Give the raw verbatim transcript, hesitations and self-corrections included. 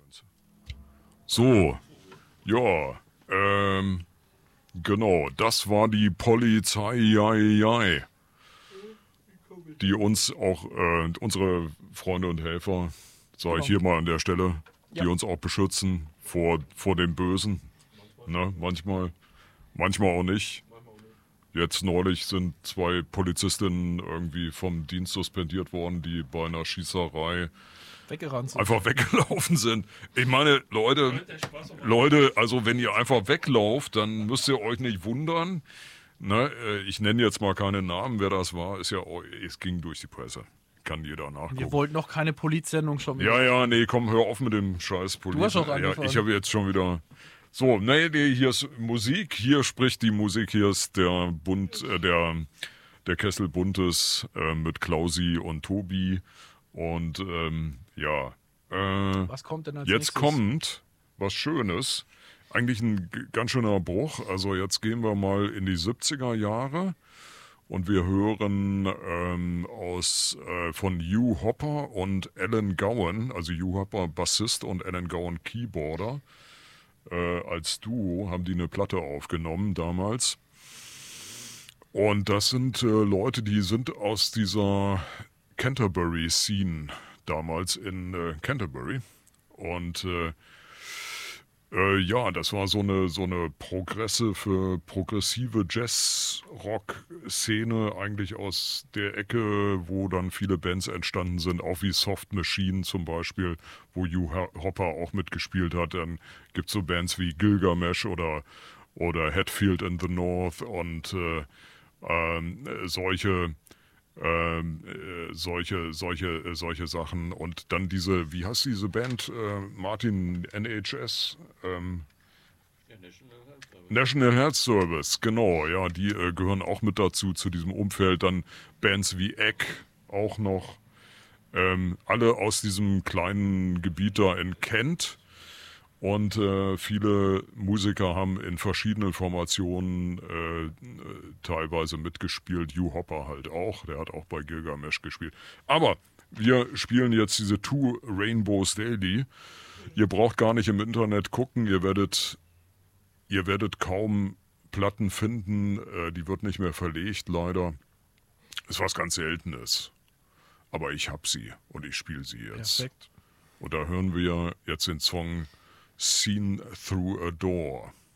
So, ja, ähm, genau, das war die Polizei, die uns auch, äh, unsere Freunde und Helfer, sage ich hier mal an der Stelle, die Ja. uns auch beschützen vor, vor dem Bösen. Ne, manchmal, manchmal auch nicht. Jetzt neulich sind zwei Polizistinnen irgendwie vom Dienst suspendiert worden, die bei einer Schießerei Weggerannt sind. einfach weggelaufen sind. Ich meine, Leute, Leute, also wenn ihr einfach weglauft, dann müsst ihr euch nicht wundern. Ne, äh, ich nenne jetzt mal keine Namen, wer das war. Ist ja, es ging durch die Presse. Kann jeder nachgucken. Wir wollten noch keine Polizsendung schon wieder. Ja, ja, nee, komm, hör auf mit dem scheiß Poliz. Du hast auch ja, angefangen. Ich habe jetzt schon wieder... So, nee, nee, hier ist Musik, hier spricht die Musik, hier ist der Bund, äh, der, der Kessel Buntes äh, mit Klausi und Tobi. Und ähm, ja, äh, Was kommt denn als jetzt nächstes? kommt was Schönes. Eigentlich ein g- ganz schöner Bruch. Also jetzt gehen wir mal in die siebziger Jahre und wir hören ähm, aus äh, von Hugh Hopper und Alan Gowan, also Hugh Hopper Bassist und Alan Gowan Keyboarder. Äh, als Duo haben die eine Platte aufgenommen damals. Und das sind äh, Leute, die sind aus dieser Canterbury-Scene damals in äh, Canterbury. Und äh, äh, ja, das war so eine, so eine progressive, progressive Jazz-Rock-Szene eigentlich aus der Ecke, wo dann viele Bands entstanden sind, auch wie Soft Machine zum Beispiel, wo Hugh Hopper auch mitgespielt hat. Dann gibt es so Bands wie Gilgamesh oder, oder Hatfield in the North und äh, ähm, solche ähm, äh, solche, solche, äh, solche Sachen. Und dann diese, wie heißt diese Band? Äh, Martin, N H S? Ähm, National Health Service, genau, ja, die äh, gehören auch mit dazu, zu diesem Umfeld. Dann Bands wie Egg auch noch. Ähm, alle aus diesem kleinen Gebiet da in Kent. Und äh, viele Musiker haben in verschiedenen Formationen äh, teilweise mitgespielt. Hugh Hopper halt auch, der hat auch bei Gilgamesh gespielt. Aber wir spielen jetzt diese Two Rainbows Daily. Ihr braucht gar nicht im Internet gucken, ihr werdet, ihr werdet kaum Platten finden, äh, die wird nicht mehr verlegt, leider. Ist was ganz Seltenes. Aber ich hab sie und ich spiele sie jetzt. Perfekt. Und da hören wir jetzt den Song Seen Through a Door.